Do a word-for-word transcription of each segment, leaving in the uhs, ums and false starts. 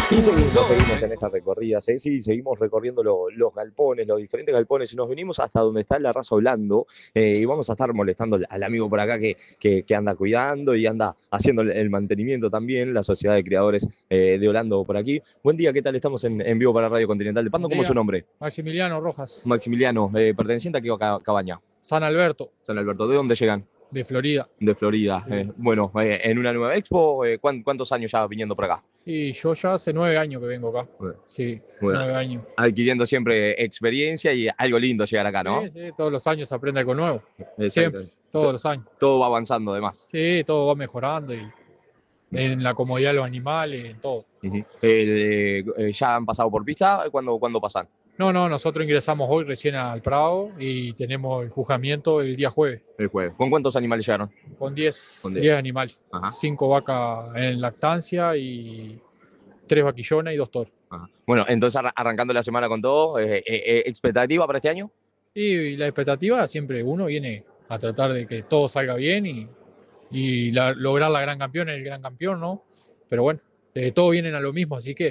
Y seguimos, seguimos en esta recorrida, sí, sí, seguimos recorriendo lo- los galpones, los diferentes galpones, y nos venimos hasta donde está la raza Holando, eh, y vamos a estar molestando al, al amigo por acá que, que, que anda cuidando y anda haciendo el, el mantenimiento también, la Sociedad de Criadores eh, de Holando por aquí. Buen día, ¿qué tal? Estamos en, en vivo para Radio Continental de Buen Pando. ¿Cómo es su día, nombre? Maximiliano Rojas, Maximiliano, eh, perteneciente aquí a Ca- Cabaña, San Alberto, San Alberto. ¿De dónde llegan? de Florida. De Florida. Sí. Eh, bueno, eh, en una nueva expo, eh, ¿cuán- ¿cuántos años ya viniendo por acá? Y yo ya hace nueve años que vengo acá. Bueno, Sí, bueno, nueve años. adquiriendo siempre experiencia y algo lindo llegar acá, ¿no? Sí, sí, todos los años se aprende algo nuevo. Exacto. Siempre, todos los años. Todo va avanzando además. Sí, todo va mejorando y en la comodidad de los animales, en todo. Ujú. Eh, eh, ¿ya han pasado por pista? ¿Cuándo, cuándo pasan? No, no, nosotros ingresamos hoy recién al Prado y tenemos el juzgamiento el día jueves El jueves. ¿Con cuántos animales llegaron? con diez Con diez. diez animales. Ajá, Cinco vacas en lactancia y tres vaquillonas y dos toros. ajá. Bueno, entonces arra- arrancando la semana con todo, eh, eh, eh, ¿expectativa para este año? Y la expectativa siempre uno viene a tratar de que todo salga bien y, y la- lograr la gran campeona, el gran campeón, ¿no? Pero bueno, eh, todos vienen a lo mismo, así que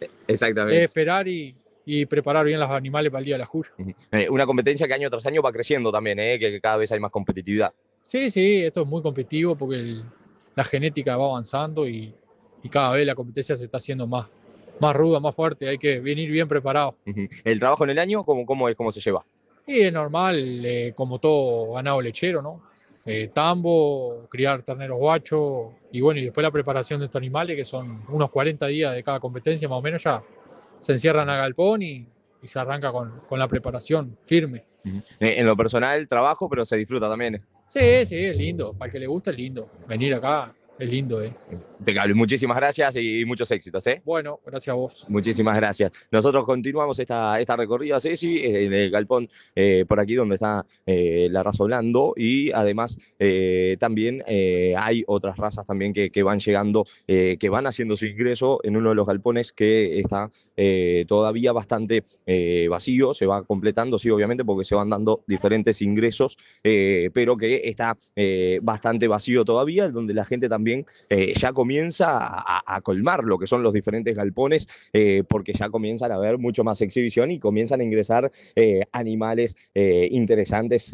es Exactamente. esperar y, y preparar bien los animales para el día de la jura. Ujú. Eh, una competencia que año tras año va creciendo también, eh, que, que cada vez hay más competitividad. Sí, sí, esto es muy competitivo porque el- la genética va avanzando y, y cada vez la competencia se está haciendo más, más ruda, más fuerte, hay que venir bien preparado. Ujú. ¿El trabajo en el año, cómo, cómo es, cómo se lleva? Y es normal, eh, como todo ganado lechero, ¿no? Eh, tambo, criar terneros guachos, y bueno, y después la preparación de estos animales, que son unos cuarenta días de cada competencia, más o menos ya se encierran a galpón y, y se arranca con, con la preparación firme. Ujú. Eh, en lo personal, trabajo, pero se disfruta también. Sí, sí, es lindo, para el que le gusta es lindo. Venir acá es lindo, ¿eh? Impecable. Muchísimas gracias y muchos éxitos, ¿eh? Bueno, gracias a vos. Muchísimas gracias. Nosotros continuamos esta, esta recorrida, Ceci, en el galpón eh, por aquí donde está eh, la raza Holando, y además eh, también eh, hay otras razas también que, que van llegando, eh, que van haciendo su ingreso en uno de los galpones que está eh, todavía bastante eh, vacío, se va completando, sí, obviamente, porque se van dando diferentes ingresos, eh, pero que está eh, bastante vacío todavía, donde la gente también eh, ya comienza a, a colmar lo que son los diferentes galpones, eh, porque ya comienzan a haber mucho más exhibición y comienzan a ingresar eh, animales eh, interesantes